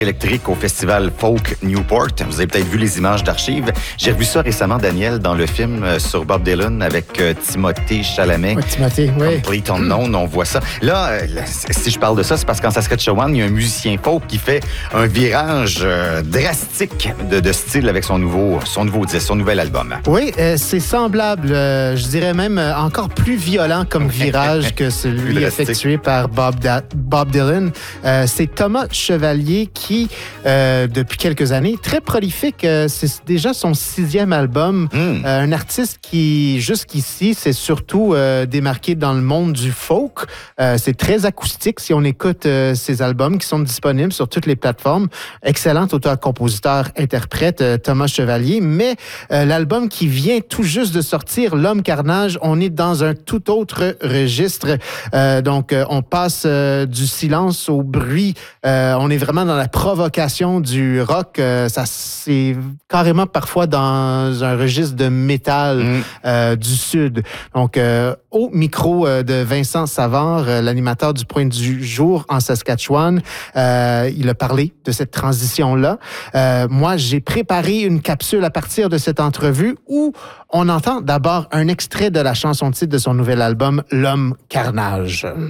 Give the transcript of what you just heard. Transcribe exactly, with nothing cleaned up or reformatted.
électrique au festival Folk Newport. Vous avez peut-être vu les images d'archives. J'ai revu ça récemment, Daniel, dans le film sur Bob Dylan avec euh, Timothée Chalamet. Oui, Timothée, oui. Complete Unknown, on voit ça. Là, euh, si je parle de ça, c'est parce qu'en Saskatchewan, il y a un musicien folk qui fait un virage euh, drastique de, de style avec son nouveau, son nouveau disque, son nouvel album. Oui, euh, c'est semblable. Euh, je dirais même euh, encore plus violent comme virage que celui effectué par Bob, da- Bob Dylan. Euh, c'est Thomas Chevalier qui Qui, euh, depuis quelques années, très prolifique. Euh, c'est déjà son sixième album. Mm. Euh, un artiste qui, jusqu'ici, s'est surtout euh, démarqué dans le monde du folk. Euh, c'est très acoustique si on écoute euh, ses albums qui sont disponibles sur toutes les plateformes. Excellent auteur-compositeur, interprète, euh, Thomas Chevalier. Mais euh, l'album qui vient tout juste de sortir, L'Homme Carnage, on est dans un tout autre registre. Euh, donc, euh, on passe euh, du silence au bruit. Euh, on est vraiment dans la provocation du rock, euh, ça c'est carrément parfois dans un registre de métal mm. euh, du Sud. Donc, euh, au micro euh, de Vincent Savard, euh, l'animateur du Point du Jour en Saskatchewan, euh, il a parlé de cette transition-là. Euh, moi, j'ai préparé une capsule à partir de cette entrevue où on entend d'abord un extrait de la chanson titre de son nouvel album, L'Homme Carnage.